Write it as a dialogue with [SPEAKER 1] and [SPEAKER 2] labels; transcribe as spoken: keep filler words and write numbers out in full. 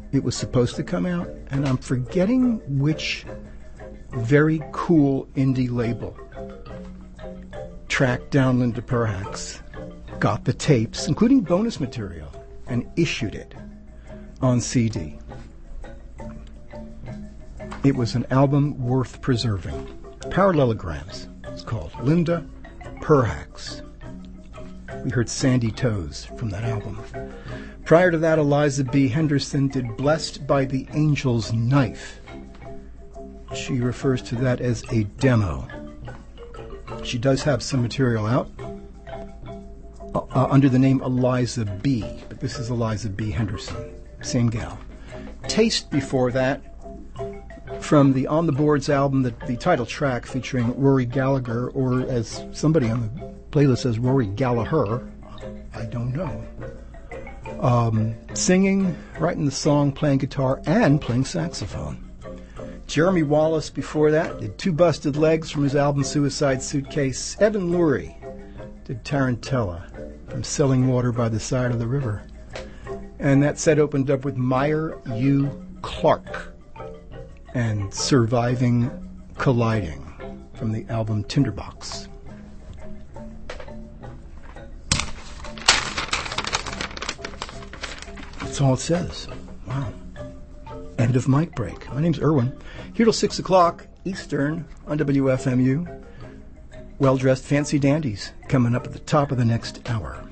[SPEAKER 1] it was supposed to come out, and I'm forgetting which very cool indie label tracked down Linda Perhacs, got the tapes, including bonus material, and issued it on C D. It was an album worth preserving. Parallelograms, it's called. Linda Perhacs. We heard Sandy Toes from that album. Prior to that, Eliza B. Henderson did Blessed by the Angel's Knife. She refers to that as a demo. She does have some material out uh, uh, under the name Eliza B., but this is Eliza B. Henderson, same gal. Taste before that, from the On the Boards album, the, the title track featuring Rory Gallagher, or as somebody on the playlist says, Rory Gallagher. I don't know. Um, singing, writing the song, playing guitar, and playing saxophone. Jeremy Wallace before that did Two Busted Legs from his album Suicide Suitcase. Evan Lurie did Tarantella from Selling Water by the Side of the River. And that set opened up with Meyer U. Clark and Surviving Colliding from the album Tinderbox. That's all it says. Wow. End of mic break. My name's Irwin. Here till six o'clock Eastern on W F M U. Well-dressed fancy dandies coming up at the top of the next hour.